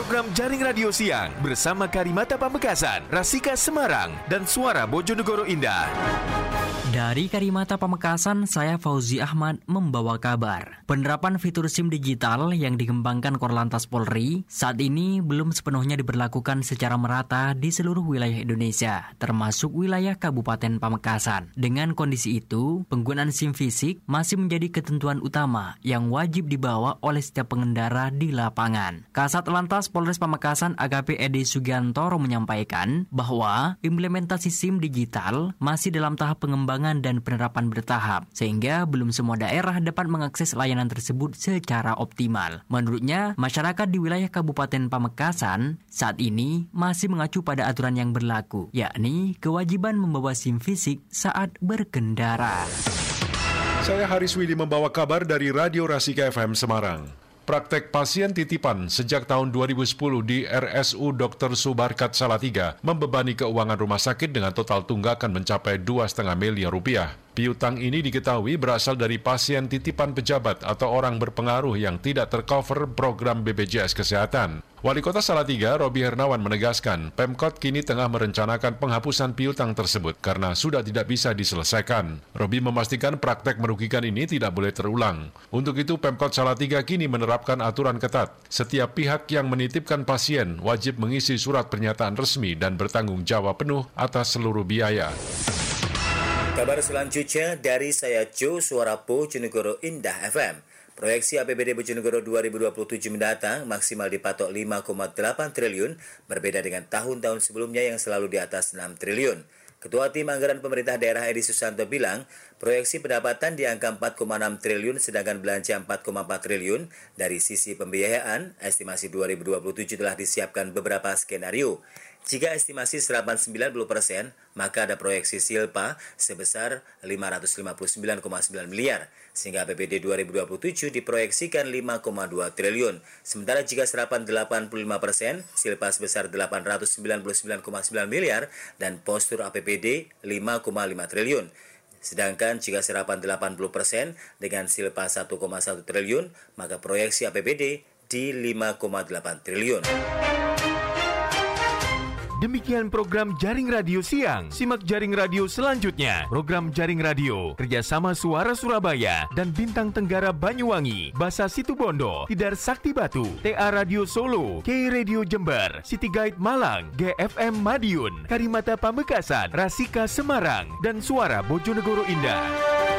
program Jaring Radio Siang bersama Karimata Pamekasan, Rasika Semarang, dan Suara Bojonegoro Indah. Dari Karimata Pamekasan, saya Fauzi Ahmad membawa kabar. Penerapan fitur SIM digital yang dikembangkan Korlantas Polri saat ini belum sepenuhnya diberlakukan secara merata di seluruh wilayah Indonesia, termasuk wilayah Kabupaten Pamekasan. Dengan kondisi itu, penggunaan SIM fisik masih menjadi ketentuan utama yang wajib dibawa oleh setiap pengendara di lapangan. Kasat Lantas Polres Pamekasan AKP Edi Sugiantoro menyampaikan bahwa implementasi SIM digital masih dalam tahap pengembangan dan penerapan bertahap, sehingga belum semua daerah dapat mengakses layanan tersebut secara optimal. Menurutnya, masyarakat di wilayah Kabupaten Pamekasan saat ini masih mengacu pada aturan yang berlaku, yakni kewajiban membawa SIM fisik saat berkendara. Saya Haris Widi membawa kabar dari Radio Rasika FM Semarang. Praktek pasien titipan sejak tahun 2010 di RSU Dr. Subarkat Salatiga membebani keuangan rumah sakit dengan total tunggakan mencapai 2,5 miliar rupiah. Piutang ini diketahui berasal dari pasien titipan pejabat atau orang berpengaruh yang tidak tercover program BPJS Kesehatan. Wali Kota Salatiga, Robi Hernawan menegaskan, Pemkot kini tengah merencanakan penghapusan piutang tersebut karena sudah tidak bisa diselesaikan. Robi memastikan praktek merugikan ini tidak boleh terulang. Untuk itu, Pemkot Salatiga kini menerapkan aturan ketat. Setiap pihak yang menitipkan pasien wajib mengisi surat pernyataan resmi dan bertanggung jawab penuh atas seluruh biaya. Kabar selanjutnya dari saya Jo Suara Bojonegoro Indah FM. Proyeksi APBD Bojonegoro 2027 mendatang maksimal dipatok 5,8 triliun, berbeda dengan tahun-tahun sebelumnya yang selalu di atas 6 triliun. Ketua Tim Anggaran Pemerintah Daerah Edi Susanto bilang, proyeksi pendapatan di angka 4,6 triliun sedangkan belanja 4,4 triliun. Dari sisi pembiayaan, estimasi 2027 telah disiapkan beberapa skenario. Jika estimasi serapan 90%, maka ada proyeksi Silpa sebesar 559,9 miliar, sehingga APBD 2027 diproyeksikan 5,2 triliun. Sementara jika serapan 85%, Silpa sebesar 899,9 miliar, dan postur APBD 5,5 triliun. Sedangkan jika serapan 80% dengan Silpa 1,1 triliun, maka proyeksi APBD di 5,8 triliun. Demikian program Jaring Radio Siang. Simak Jaring Radio selanjutnya. Program Jaring Radio kerjasama Suara Surabaya dan Bintang Tenggara Banyuwangi, Basa Situbondo, Tidar Sakti Batu, TA Radio Solo, K Radio Jember, City Guide Malang, GFM Madiun, Karimata Pamekasan, Rasika Semarang, dan Suara Bojonegoro Indah.